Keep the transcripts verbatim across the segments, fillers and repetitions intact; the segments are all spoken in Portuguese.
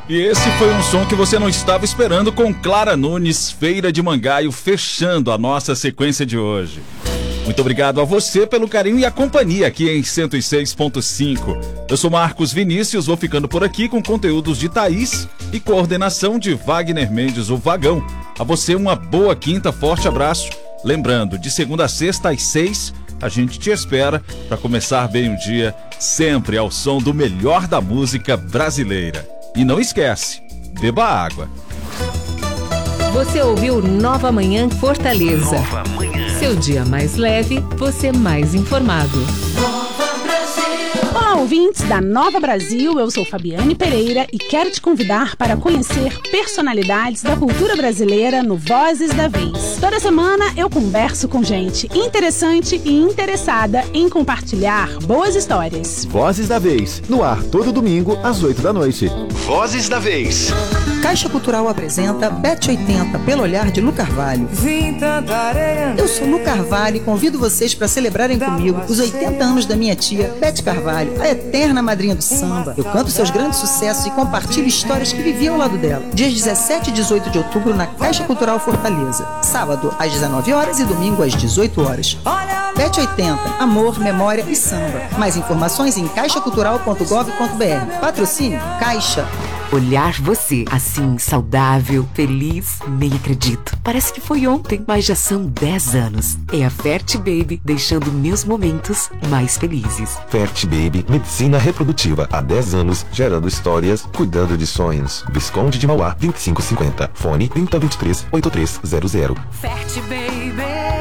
E esse foi um som que você não estava esperando, com Clara Nunes, Feira de Mangaio, fechando a nossa sequência de hoje. Muito obrigado a você pelo carinho e a companhia aqui em cento e seis ponto cinco. Eu sou Marcos Vinícius, vou ficando por aqui com conteúdos de Thaís e coordenação de Wagner Mendes, o Vagão. A você uma boa quinta, forte abraço. Lembrando, de segunda a sexta às seis, a gente te espera para começar bem o dia, sempre ao som do melhor da música brasileira. E não esquece, beba água. Você ouviu Nova Manhã Fortaleza. Nova Manhã. Seu dia mais leve, você mais informado. Olá, ouvintes da Nova Brasil, eu sou Fabiane Pereira e quero te convidar para conhecer personalidades da cultura brasileira no Vozes da Vez. Toda semana eu converso com gente interessante e interessada em compartilhar boas histórias. Vozes da Vez, no ar todo domingo às oito da noite. Vozes da Vez. Caixa Cultural apresenta Bet oitenta, pelo olhar de Lu Carvalho. Eu sou Lu Carvalho e convido vocês para celebrarem comigo os oitenta anos da minha tia, Bete Carvalho, a eterna madrinha do samba. Eu canto seus grandes sucessos e compartilho histórias que vivi ao lado dela. Dias dezessete e dezoito de outubro na Caixa Cultural Fortaleza. Sábado às dezenove horas e domingo às dezoito horas. Bet oitenta, amor, memória e samba. Mais informações em caixa cultural ponto gov ponto br. Patrocínio Caixa. Olhar você assim, saudável, feliz, nem acredito. Parece que foi ontem, mas já são dez anos. É a Fert Baby deixando meus momentos mais felizes. Fert Baby, medicina reprodutiva. Há dez anos, gerando histórias, cuidando de sonhos. Visconde de Mauá, vinte e cinco cinquenta. Fone trinta, vinte e três, oitenta e três zero zero. Fert Baby,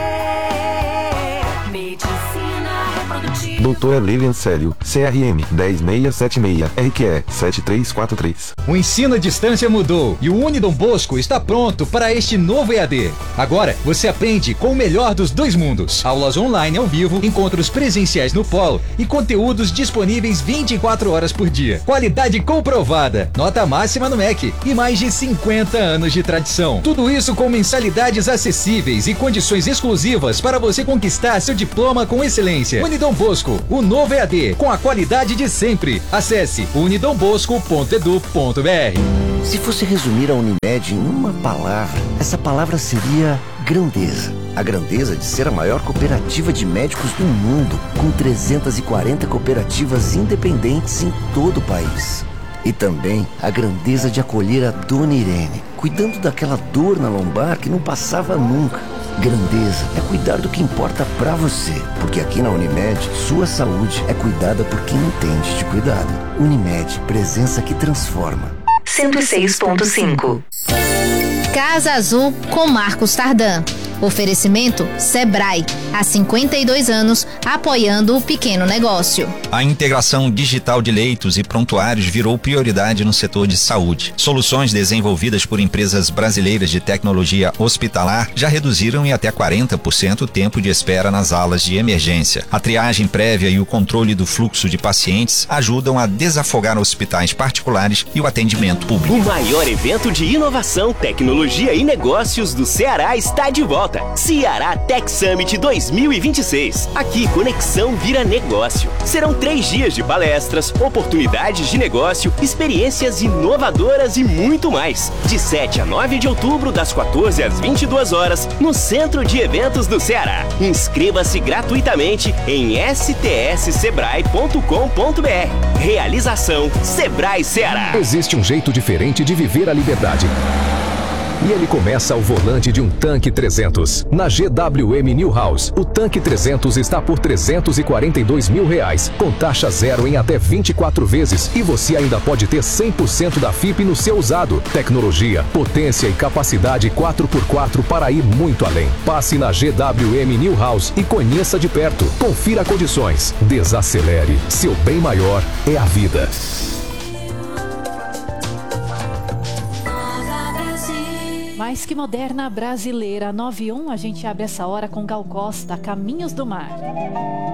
medicina reprodutiva. Doutora Lilian Célio, C R M dez seis sete seis, R Q E sete três quatro três. O ensino à distância mudou e o Unidom Bosco está pronto para este novo E A D. Agora você aprende com o melhor dos dois mundos. Aulas online ao vivo, encontros presenciais no polo e conteúdos disponíveis vinte e quatro horas por dia. Qualidade comprovada, nota máxima no M E C e mais de cinquenta anos de tradição. Tudo isso com mensalidades acessíveis e condições exclusivas para você conquistar seu diploma com excelência. Unidom Bosco, o novo E A D, com a qualidade de sempre. Acesse unidom bosco ponto edu ponto br. Se fosse resumir a Unimed em uma palavra, essa palavra seria grandeza. A grandeza de ser a maior cooperativa de médicos do mundo, com trezentas e quarenta cooperativas independentes em todo o país. E também a grandeza de acolher a Dona Irene, cuidando daquela dor na lombar que não passava nunca. Grandeza é cuidar do que importa pra você, porque aqui na Unimed, sua saúde é cuidada por quem entende de cuidado. Unimed, presença que transforma. cento e seis ponto cinco. Casa Azul com Marcos Tardan. Oferecimento Sebrae, há cinquenta e dois anos, apoiando o pequeno negócio. A integração digital de leitos e prontuários virou prioridade no setor de saúde. Soluções desenvolvidas por empresas brasileiras de tecnologia hospitalar já reduziram em até quarenta por cento o tempo de espera nas alas de emergência. A triagem prévia e o controle do fluxo de pacientes ajudam a desafogar hospitais particulares e o atendimento público. O maior evento de inovação, tecnologia e negócios do Ceará está de volta. Ceará Tech Summit dois mil e vinte e seis. Aqui, conexão vira negócio. Serão três dias de palestras, oportunidades de negócio, experiências inovadoras e muito mais. De sete a nove de outubro, das quatorze às vinte e duas horas, no Centro de Eventos do Ceará. Inscreva-se gratuitamente em s t s sebrae ponto com ponto br. Realização Sebrae Ceará. Existe um jeito diferente de viver a liberdade. E ele começa ao volante de um Tanque trezentos. Na G W M New House, o Tanque trezentos está por trezentos e quarenta e dois mil reais, com taxa zero em até vinte e quatro vezes. E você ainda pode ter cem por cento da F I P no seu usado. Tecnologia, potência e capacidade quatro por quatro para ir muito além. Passe na G W M New House e conheça de perto. Confira condições. Desacelere. Seu bem maior é a vida. Mais que moderna brasileira, nove e um, a gente abre essa hora com Gal Costa, Caminhos do Mar.